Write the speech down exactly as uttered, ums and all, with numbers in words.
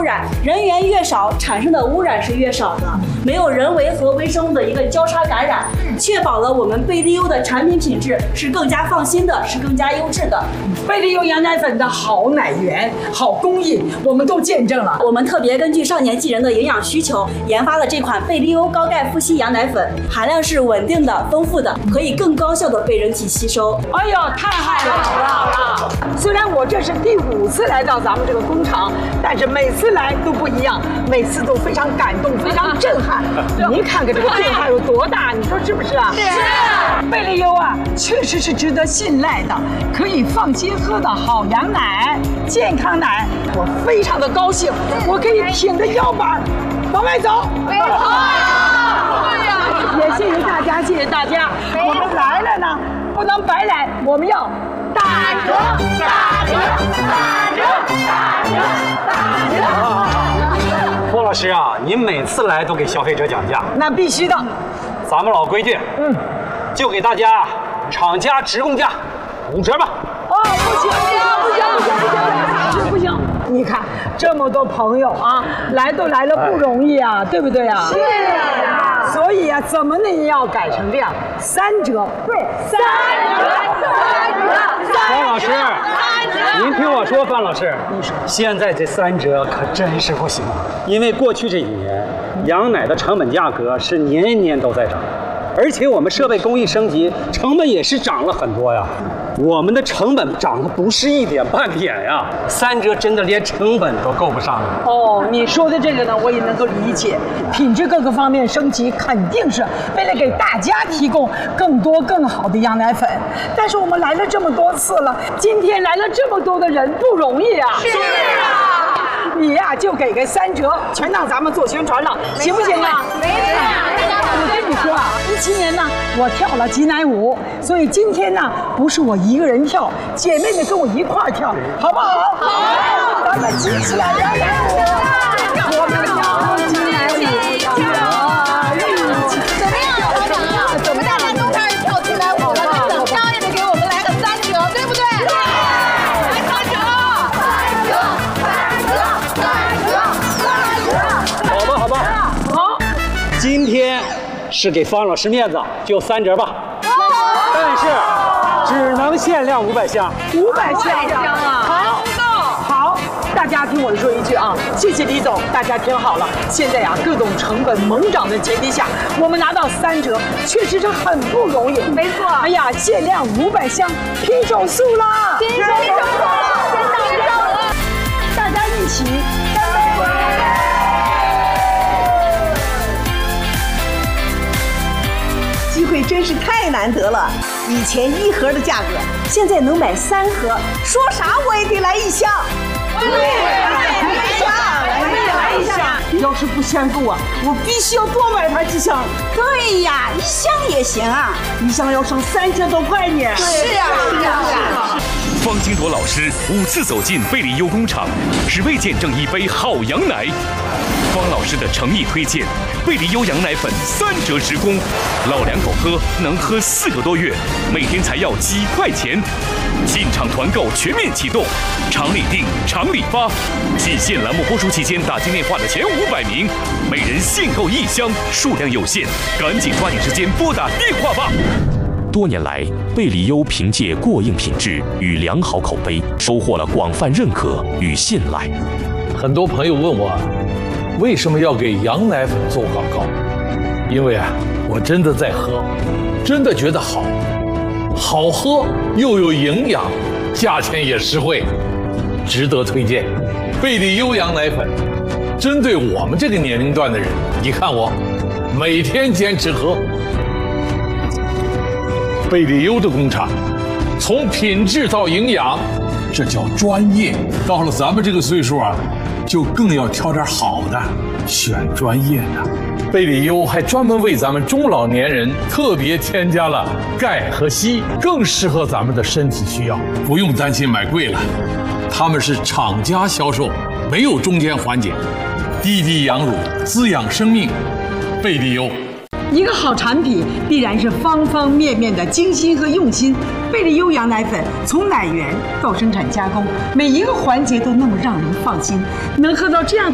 染，人员越少，产生的污染是越少的，没有人为和微生物的一个交叉感染，确保了我们贝利优的产品品质是更加放心的，是更加优质的。 贝利优羊奶粉的好奶源、好工艺，我们都见证了。 我们特别根据少年纪人的营养需求，研发了这款贝利优高钙富硒羊奶粉，含量是稳定的、丰富的，可以更高效的被人体吸收。 哎呦，太好了，好了好了！虽然我这是第五次来到咱们这个工厂，但是每次来都不一样，每次都非常感动，非常震撼。您看看这个变化有多大，你说是不是啊？是。贝利优啊，确实是值得信赖的，可以放心喝的好羊奶、健康奶。我非常的高兴，我可以挺着腰板往外走。没错。对呀，也谢谢大家，谢谢大家。我们来了呢，不能白来，我们要打折，打折，打折，打折，打折。 郭老师啊，您每次来都给消费者讲价， 那必须的。 咱们老规矩，嗯，就给大家厂家直供价五折吧。 哦，不行，不行，不行，不行，不行，不行！你看这么多朋友啊，来都来了不容易啊，对不对啊？是啊。所以啊，怎么呢也要改成这样，三折。对，三折，三折。 方老师，您听我说，范老师，现在这三折可真是不行啊，因为过去这几年，羊奶的成本价格是年年都在涨。而且我们设备工艺升级，成本也是涨了很多呀。我们的成本涨得不是一点半点呀，三折真的连成本都够不上了。 哦，你说的这个呢，我也能够理解。品质各个方面升级，肯定是为了给大家提供更多更好的羊奶粉。但是我们来了这么多次了，今天来了这么多的人，不容易啊。是啊。你呀、啊，就给个三折，全当咱们做宣传了，行不行啊？没事。我跟你说啊，一七年呢，我跳了挤奶舞，所以今天呢，不是我一个人跳，姐妹们跟我一块儿跳，好不好？好，咱们挤起来摇奶舞，我们跳挤奶舞，跳一起。 怎么样，老板啊？我们大家都开始跳挤奶舞了，那怎么着也得给我们来个三折，对不对？对，来三折，三折，三折，三折，三折。 好吧，好吧， 好， 今天是给方老师面子，就三折吧。但是只能限量五百箱， 五百箱啊！好，好，大家听我说一句啊，谢谢李总，大家听好了，现在呀、啊，各种成本猛涨的前提下，我们拿到三折，确实是很不容易。没错。哎呀，限量五百箱，拼手速啦！拼手速了，先到先到了，大家一起干杯！ 机会真是太难得了，以前一盒的价格，现在能买三盒，说啥我也得来一箱。对，来一箱，来一箱。 要是不限购啊，我必须要多买它几箱。 对呀，一箱也行啊， 一箱要省三千多块呢。 是啊，是啊，是啊。 方金铎老师五次走进贝利优工厂，只为见证一杯好羊奶。方老师的诚意推荐，贝利优羊奶粉三折直供，老两口喝能喝四个多月，每天才要几块钱。进场团购全面启动，厂里订，厂里发。仅限栏目播出期间打进电话的前五百名，每人限购一箱，数量有限，赶紧抓紧时间拨打电话吧。多年来，贝利优凭借过硬品质与良好口碑，收获了广泛认可与信赖。 很多朋友问我，为什么要给羊奶粉做广告？因为啊，我真的在喝，真的觉得好，好喝又有营养，价钱也实惠，值得推荐。贝利优羊奶粉，针对我们这个年龄段的人，你看我每天坚持喝。贝利优的工厂，从品质到营养，这叫专业。到了咱们这个岁数啊，就更要挑点好的，选专业的。贝利优还专门为咱们中老年人特别添加了钙和硒，更适合咱们的身体需要，不用担心买贵了。他们是厂家销售，没有中间环节，滴滴羊乳，滋养生命。贝利优。 一个好产品必然是方方面面的精心和用心。贝利优羊奶粉从奶源到生产加工，每一个环节都那么让人放心，能喝到这样的